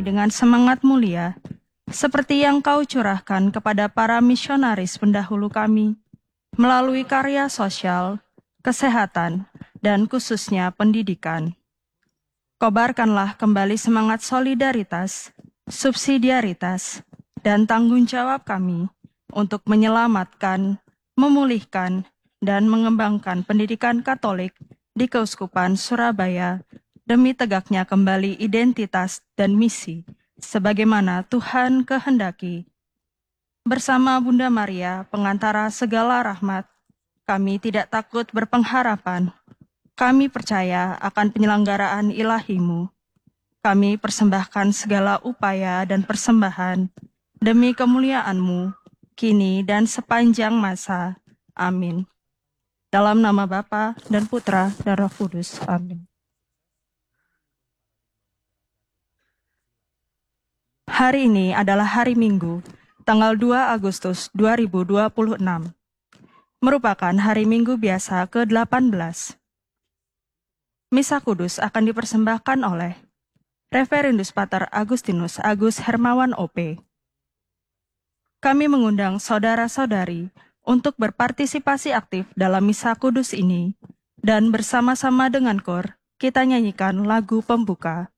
dengan semangat mulia, seperti yang Kau curahkan kepada para misionaris pendahulu kami, melalui karya sosial, kesehatan, dan khususnya pendidikan. Kobarkanlah kembali semangat solidaritas, subsidiaritas, dan tanggung jawab kami untuk menyelamatkan, memulihkan, dan mengembangkan pendidikan Katolik di Keuskupan Surabaya demi tegaknya kembali identitas dan misi sebagaimana Tuhan kehendaki. Bersama Bunda Maria, pengantara segala rahmat, kami tidak takut berpengharapan. Kami percaya akan penyelenggaraan ilahi-Mu. Kami persembahkan segala upaya dan persembahan demi kemuliaan-Mu, kini dan sepanjang masa. Amin. Dalam nama Bapa dan Putra dan Roh Kudus. Amin. Hari ini adalah hari Minggu, tanggal 2 Agustus 2026. Merupakan hari Minggu biasa ke-18. Misa Kudus akan dipersembahkan oleh Reverendus Pater Agustinus Agus Hermawan OP. Kami mengundang saudara-saudari untuk berpartisipasi aktif dalam Misa Kudus ini, dan bersama-sama dengan KOR, kita nyanyikan lagu pembuka.